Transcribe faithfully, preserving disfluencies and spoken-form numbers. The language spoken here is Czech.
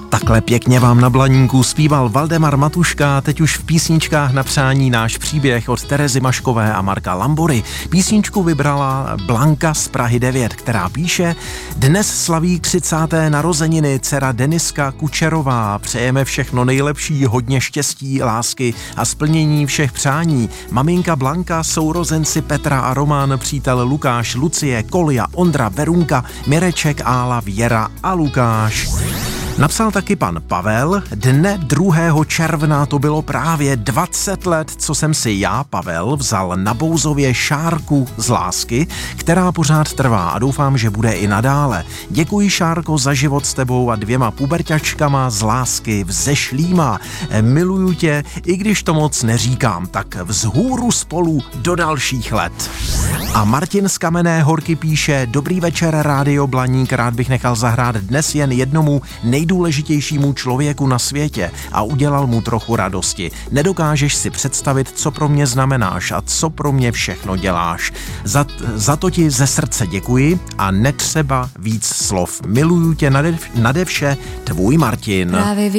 Takhle pěkně vám na Blaníku zpíval Valdemar Matuška, teď už v písničkách na přání náš příběh od Terezy Maškové a Marka Lambory. Písničku vybrala Blanka z Prahy devět, která píše: Dnes slaví třicáté narozeniny dcera Deniska Kučerová. Přejeme všechno nejlepší, hodně štěstí, lásky a splnění všech přání. Maminka Blanka, sourozenci Petra a Roman, přítel Lukáš, Lucie, Kolja, Ondra, Verunka, Mireček, Ála, Věra a Lukáš. Napsal taky pan Pavel: Dne druhého června to bylo právě dvacet let, co jsem si já, Pavel, vzal na Bouzově šárku z lásky, která pořád trvá a doufám, že bude i nadále. Děkuji, Šárko, za život s tebou a dvěma puberťačkama z lásky vzešlýma. Miluju tě, i když to moc neříkám, tak vzhůru spolu do dalších let. A Martin z Kamenné Horky píše: Dobrý večer, Rádio Blaník, rád bych nechal zahrát dnes jen jednomu nejdůležitějšímu člověku na světě a udělal mu trochu radosti. Nedokážeš si představit, co pro mě znamenáš a co pro mě všechno děláš. Za, za to ti ze srdce děkuji a netřeba víc slov. Miluju tě nade, nade vše, tvůj Martin.